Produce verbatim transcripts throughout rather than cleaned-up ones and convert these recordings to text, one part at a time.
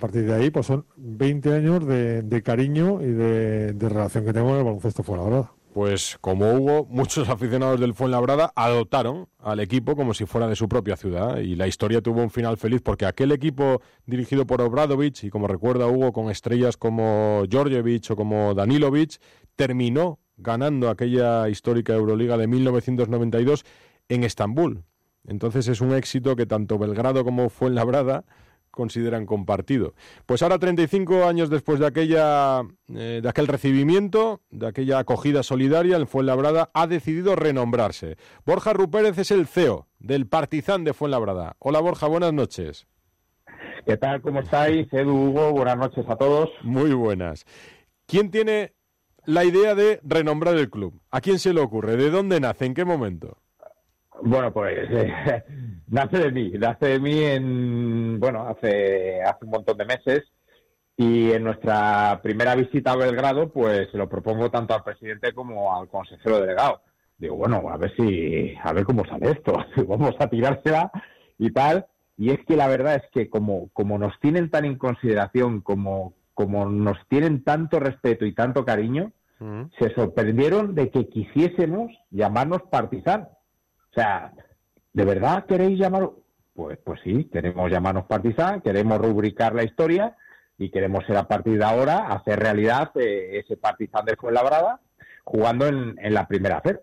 partir de ahí, pues son veinte años de, de cariño y de, de relación que tengo con el baloncesto Fuenlabrada. Pues como Hugo, muchos aficionados del Fuenlabrada adoptaron al equipo como si fuera de su propia ciudad, y la historia tuvo un final feliz porque aquel equipo dirigido por Obradovic, y como recuerda Hugo, con estrellas como Djordjevic o como Danilovic, terminó ganando aquella histórica Euroliga de mil novecientos noventa y dos en Estambul. Entonces es un éxito que tanto Belgrado como Fuenlabrada consideran compartido. Pues ahora, treinta y cinco años después de aquella eh, de aquel recibimiento, de aquella acogida solidaria, el Fuenlabrada ha decidido renombrarse. Borja Rupérez es el C E O del Partizan de Fuenlabrada. Hola Borja, buenas noches. ¿Qué tal? ¿Cómo estáis? Edu, Hugo, buenas noches a todos. Muy buenas. ¿Quién tiene la idea de renombrar el club? ¿A quién se le ocurre? ¿De dónde nace? ¿En qué momento? Bueno, pues eh, nace de mí, nace de mí en, bueno, hace, hace un montón de meses, y en nuestra primera visita a Belgrado, pues se lo propongo tanto al presidente como al consejero delegado. Digo, bueno, a ver si, a ver cómo sale esto, vamos a tirársela y tal. Y es que la verdad es que como, como nos tienen tan en consideración, como, como nos tienen tanto respeto y tanto cariño, mm. se sorprendieron de que quisiésemos llamarnos Partizan. O sea, ¿de verdad queréis llamarlo? Pues, pues sí, queremos llamarnos Partizan, queremos rubricar la historia y queremos ser a partir de ahora hacer realidad eh, ese Partizan de Fuenlabrada jugando en, en la primera C.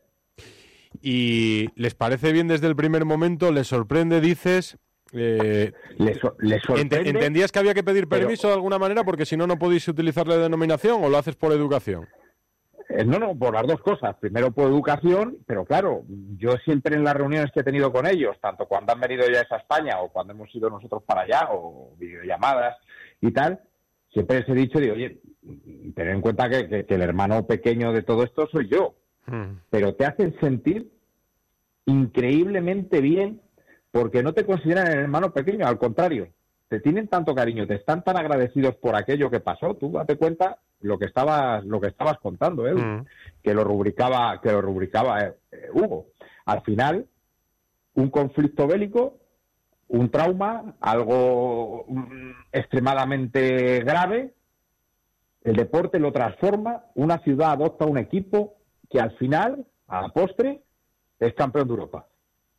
¿Y les parece bien desde el primer momento? ¿Les sorprende, dices? Eh, les, les sorprende, ent- ¿Entendías que había que pedir permiso pero, de alguna manera porque si no, no podéis utilizar la denominación, o lo haces por educación? No, no, por las dos cosas. Primero por educación, pero claro, yo siempre en las reuniones que he tenido con ellos, tanto cuando han venido ya a España o cuando hemos ido nosotros para allá, o videollamadas y tal, siempre les he dicho, digo, oye, tener en cuenta que, que, que el hermano pequeño de todo esto soy yo. Hmm. Pero te hacen sentir increíblemente bien porque no te consideran el hermano pequeño, al contrario. Te tienen tanto cariño, te están tan agradecidos por aquello que pasó. Tú date cuenta lo que estabas lo que estabas contando, ¿eh? Mm. que lo rubricaba que lo rubricaba eh, Hugo. Al final, un conflicto bélico, un trauma, algo mm, extremadamente grave, el deporte lo transforma, una ciudad adopta un equipo que al final, a la postre, es campeón de Europa.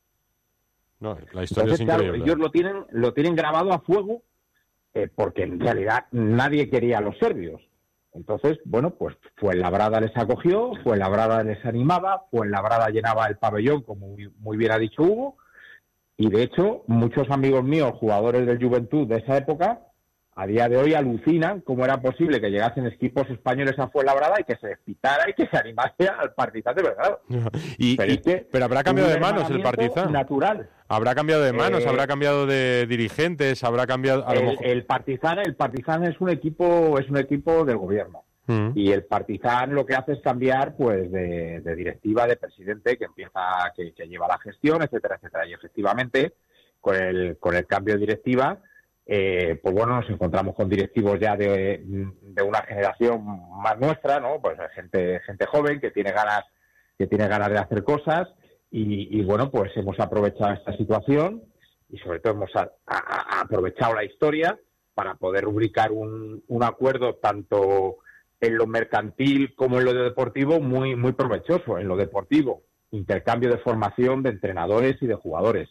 No, la historia Entonces, es increíble. Claro, ellos lo tienen, lo tienen grabado a fuego eh, porque en realidad nadie quería a los serbios. Entonces, bueno, pues Fuenlabrada les acogió, Fuenlabrada les animaba, Fuenlabrada llenaba el pabellón, como muy, muy bien ha dicho Hugo, y de hecho muchos amigos míos, jugadores del Juventud de esa época, a día de hoy alucinan cómo era posible que llegasen equipos españoles a Fuenlabrada y que se despitara y que se animase al Partizan de Belgrado. y, pero, y, es que pero habrá cambiado de manos el Partizan. Natural. Habrá cambiado de manos, eh, habrá cambiado de dirigentes, habrá cambiado. A el, lo mejor... el Partizan, el Partizan es un equipo, es un equipo del gobierno. Uh-huh. Y el Partizan lo que hace es cambiar, pues, de, de directiva, de presidente que empieza, que, que lleva la gestión, etcétera, etcétera. Y efectivamente, con el, con el cambio de directiva. Eh, pues bueno, nos encontramos con directivos ya de, de una generación más nuestra, ¿no? Pues gente gente joven que tiene ganas que tiene ganas de hacer cosas y, y bueno, pues hemos aprovechado esta situación y sobre todo hemos a, a, a aprovechado la historia para poder rubricar un, un acuerdo tanto en lo mercantil como en lo deportivo muy muy provechoso. En lo deportivo, intercambio de formación de entrenadores y de jugadores.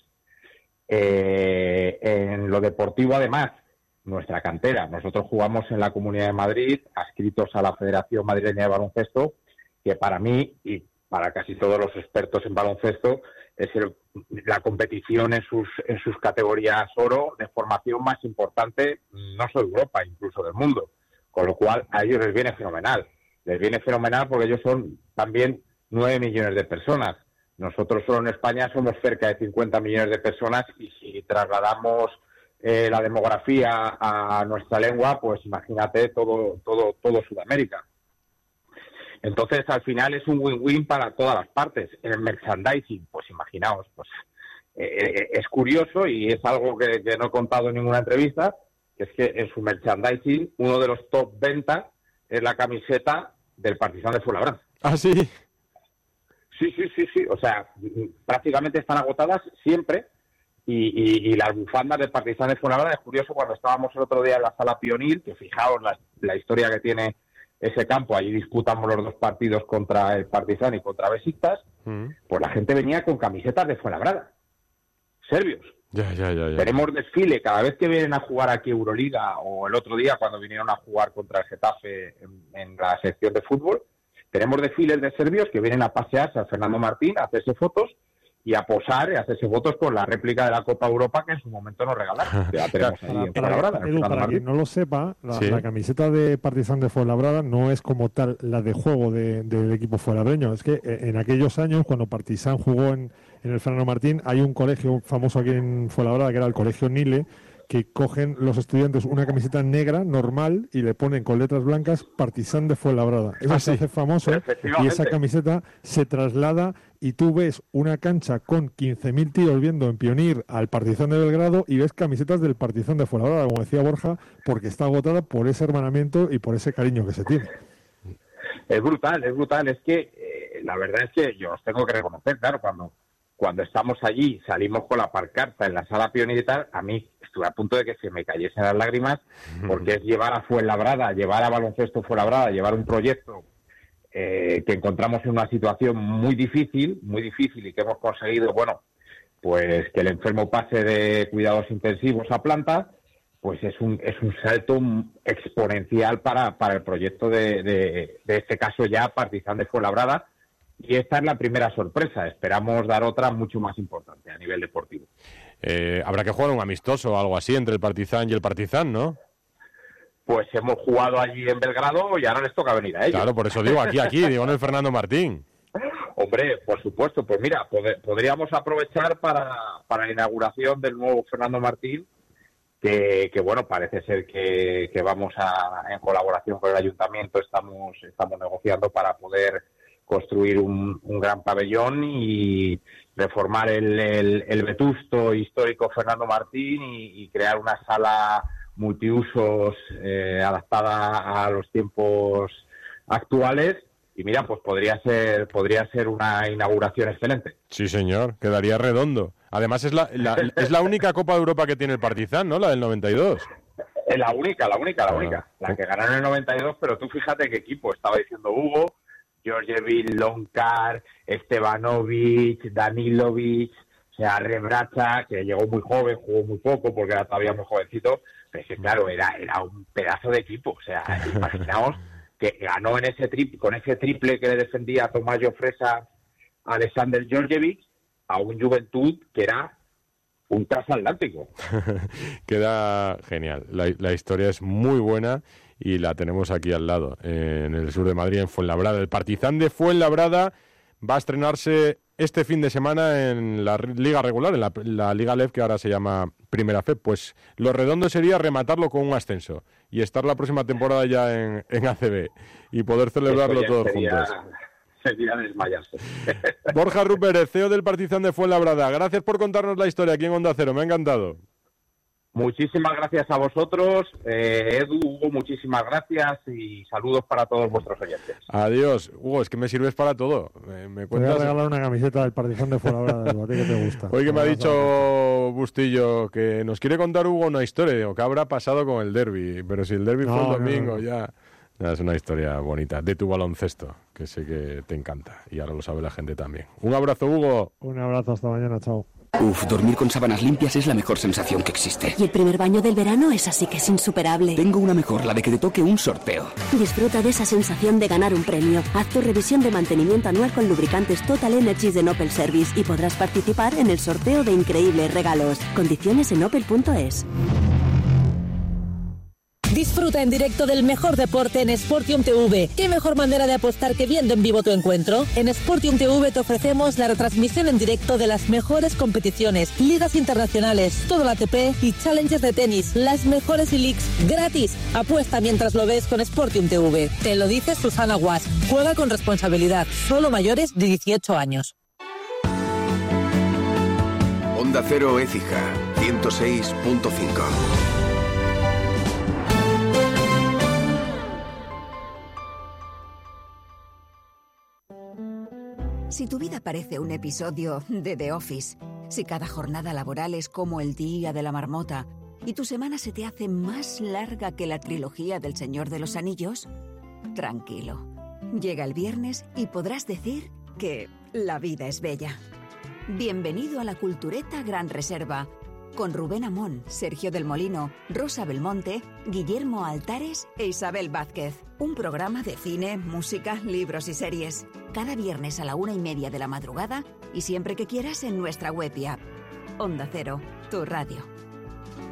Eh, en lo deportivo, además, nuestra cantera. Nosotros jugamos en la Comunidad de Madrid, adscritos a la Federación Madrileña de Baloncesto, que para mí y para casi todos los expertos en baloncesto es el, la competición en sus en sus categorías oro de formación más importante, no solo de Europa, incluso del mundo. Con lo cual, a ellos les viene fenomenal. Les viene fenomenal porque ellos son también nueve millones de personas. Nosotros solo en España somos cerca de cincuenta millones de personas y si trasladamos eh, la demografía a nuestra lengua, pues imagínate todo todo todo Sudamérica. Entonces, al final es un win-win para todas las partes. En el merchandising, pues imaginaos, pues eh, es curioso y es algo que, que no he contado en ninguna entrevista, que es que en su merchandising uno de los top ventas es la camiseta del Partizan de Fuenlabrada. ¿Ah, sí? Sí, sí, sí, sí. O sea, prácticamente están agotadas siempre, Y, y, y las bufandas del Partizan de Fuenlabrada. Es curioso, cuando estábamos el otro día en la Sala Pionil, que fijaos la, la historia que tiene ese campo, allí disputamos los dos partidos contra el Partizan y contra Besiktas, mm. pues la gente venía con camisetas de Fuenlabrada, serbios. Ya, ya, ya, ya. Tenemos desfile cada vez que vienen a jugar aquí Euroliga, o el otro día cuando vinieron a jugar contra el Getafe en, en la sección de fútbol, tenemos desfiles de serbios que vienen a pasearse al Fernando Martín, a hacerse fotos y a posar y a hacerse fotos con la réplica de la Copa Europa que en su momento nos regalaron. Que la tenemos ahí en Fuenlabrada. Edu, para quien no lo sepa, la, ¿sí? la camiseta de Partizan de Fuenlabrada no es como tal la de juego de, del equipo fuenlabreño. Es que en aquellos años, cuando Partizan jugó en, en el Fernando Martín, hay un colegio famoso aquí en Fuenlabrada, que era el Colegio Nile, que cogen los estudiantes una camiseta negra normal y le ponen con letras blancas Partizan de Fuenlabrada. Eso ah, se sí. hace famoso y esa camiseta se traslada y tú ves una cancha con quince mil tíos viendo en Pionir al Partizan de Belgrado y ves camisetas del Partizan de Fuenlabrada, como decía Borja, porque está agotada por ese hermanamiento y por ese cariño que se tiene. Es brutal, es brutal. Es que eh, la verdad es que yo os tengo que reconocer, claro, cuando, cuando estamos allí, salimos con la pancarta en la Sala Pionir y tal, a mí estuve a punto de que se me cayesen las lágrimas, porque es llevar a Fuenlabrada, llevar a Baloncesto Fuenlabrada, llevar un proyecto eh, que encontramos en una situación muy difícil, muy difícil y que hemos conseguido, bueno, pues que el enfermo pase de cuidados intensivos a planta, pues es un es un salto exponencial para, para el proyecto de, de, de este caso ya Partizan de Fuenlabrada. Y esta es la primera sorpresa. Esperamos dar otra mucho más importante a nivel deportivo. Eh, habrá que jugar un amistoso o algo así entre el Partizan y el Partizan, ¿no? Pues hemos jugado allí en Belgrado y ahora les toca venir a ellos. Claro, por eso digo aquí, aquí, digo en el Fernando Martín. Hombre, por supuesto. Pues mira, pod- podríamos aprovechar para, para la inauguración del nuevo Fernando Martín, que, que bueno, parece ser que, que vamos a, en colaboración con el Ayuntamiento, estamos, estamos negociando para poder construir un, un gran pabellón y reformar el, el, el vetusto histórico Fernando Martín y, y crear una sala multiusos eh, adaptada a los tiempos actuales. Y mira, pues podría ser podría ser una inauguración excelente. Sí, señor, quedaría redondo. Además es la, la es la única Copa de Europa que tiene el Partizan, ¿no? La del noventa y dos. Es la única, la única, la ah. única. La que ganaron en el noventa y dos, pero tú fíjate qué equipo. Estaba diciendo Hugo, Georgievich, Lonkar, Stevanovic, Danilovic, o sea, Rebracha, que llegó muy joven, jugó muy poco porque era todavía muy jovencito, pero es que claro, era, era un pedazo de equipo, o sea, imaginaos que ganó en ese triple, con ese triple que le defendía a Tomás Fresa, a Alexander Georgievich, a un Juventud que era un transatlántico. Queda genial, la, la historia es muy buena y la tenemos aquí al lado, en el sur de Madrid, en Fuenlabrada. El Partizan de Fuenlabrada va a estrenarse este fin de semana en la liga regular, en la, la Liga L E V, que ahora se llama Primera F E. Pues lo redondo sería rematarlo con un ascenso y estar la próxima temporada ya en, en A C B y poder celebrarlo todos sería, juntos. Sería desmayarse. Borja Rupert, C E O del Partizan de Fuenlabrada, gracias por contarnos la historia aquí en Onda Cero, me ha encantado. Muchísimas gracias a vosotros, eh, Edu, Hugo, muchísimas gracias y saludos para todos vuestros oyentes. Adiós. Hugo, es que me sirves para todo. Me, me cuentas... Te voy a regalar una camiseta del Partizan de Fuenlabrada, a ti que te gusta. Hoy que me ha dicho Bustillo que nos quiere contar Hugo una historia, digo, ¿qué habrá pasado con el derbi? Pero si el derbi no, fue el domingo, no, no. ya... ya... Es una historia bonita, de tu baloncesto, que sé que te encanta y ahora lo sabe la gente también. Un abrazo, Hugo. Un abrazo, hasta mañana, chao. Uf, dormir con sábanas limpias es la mejor sensación que existe. Y el primer baño del verano es así que es insuperable. Tengo una mejor, la de que te toque un sorteo. Disfruta de esa sensación de ganar un premio. Haz tu revisión de mantenimiento anual con lubricantes Total Energies de Opel Service y podrás participar en el sorteo de increíbles regalos. Condiciones en opel punto es. Disfruta en directo del mejor deporte en Sportium T V. ¿Qué mejor manera de apostar que viendo en vivo tu encuentro? En Sportium T V te ofrecemos la retransmisión en directo de las mejores competiciones, ligas internacionales, todo el A T P y challenges de tenis, las mejores e-leagues gratis. Apuesta mientras lo ves con Sportium T V. Te lo dice Susana Guas. Juega con responsabilidad. Solo mayores de dieciocho años. Onda Cero Écija, ciento seis punto cinco. Si tu vida parece un episodio de The Office, Si cada jornada laboral es como el día de la marmota y tu semana se te hace más larga que la trilogía del Señor de los Anillos, tranquilo. Llega el viernes y podrás decir que la vida es bella. Bienvenido a la Cultureta Gran Reserva, con Rubén Amón, Sergio del Molino, Rosa Belmonte, Guillermo Altares e Isabel Vázquez. Un programa de cine, música, libros y series. Cada viernes a la una y media de la madrugada y siempre que quieras en nuestra web y app. Onda Cero, tu radio.